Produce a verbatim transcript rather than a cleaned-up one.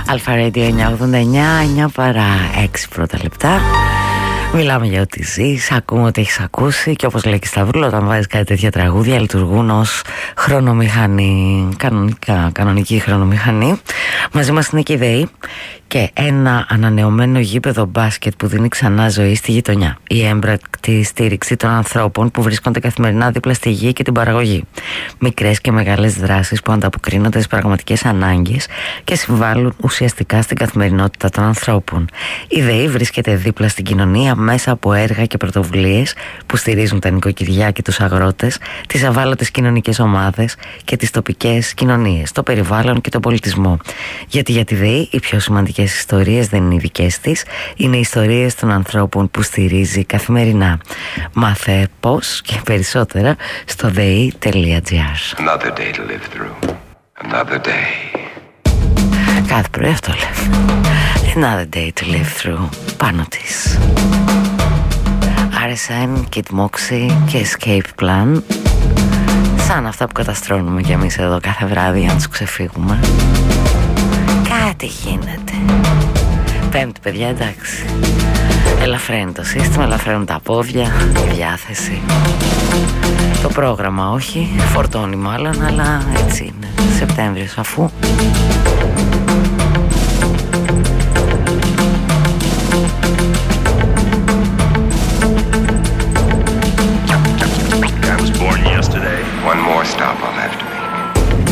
Αλφα Radio εννιακόσια ογδόντα εννιά, εννιά παρά έξι πρώτα λεπτά. Μιλάμε για ό,τι ζεις, ακούμε ό,τι έχεις ακούσει και όπως λέει και Σταυρούλα, όταν βάζεις κάτι τέτοια τραγούδια λειτουργούν ως χρονομηχανή, κανονικά, κανονική χρονομηχανή. Μαζί μας είναι και η ΔΕΗ και ένα ανανεωμένο γήπεδο μπάσκετ που δίνει ξανά ζωή στη γειτονιά. Η έμπρακτη στήριξη των ανθρώπων που βρίσκονται καθημερινά δίπλα στη γη και την παραγωγή. Μικρές και μεγάλες δράσεις που ανταποκρίνονται στις πραγματικές ανάγκες και συμβάλλουν ουσιαστικά στην καθημερινότητα των ανθρώπων. Η ΔΕΗ βρίσκεται δίπλα στην κοινωνία μέσα από έργα και πρωτοβουλίες που στηρίζουν τα νοικοκυριά και τους αγρότες, τις ευάλωτες κοινωνικές ομάδες και τις τοπικές κοινωνίες, το περιβάλλον και τον πολιτισμό. Γιατί για τη ΔΕΗ οι πιο σημαντικές ιστορίες δεν είναι οι δικές της, είναι οι ιστορίες των ανθρώπων που στηρίζει καθημερινά. Μάθε πώς και περισσότερα στο δέι τελεία τζι άρ. Another day to live through. Another day. Κάθε πρωί αυτό λέμε. Another day to live through. Πάνω της αρ ες εν, Kid Moxie και Escape Plan. Σαν αυτά που καταστρώνουμε κι εμείς εδώ κάθε βράδυ για να τους ξεφύγουμε. Κάτι γίνεται. Πέμπτη παιδιά, εντάξει. Ελαφραίνει το σύστημα, ελαφραίνουν τα πόδια, η διάθεση. Το πρόγραμμα όχι, φορτώνει μάλλον, αλλά έτσι είναι. Σεπτέμβριος αφού